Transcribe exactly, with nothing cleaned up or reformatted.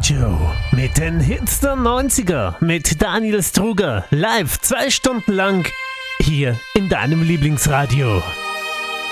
Joe mit den Hits der neunziger mit Daniel Struger live zwei Stunden lang hier in deinem Lieblingsradio.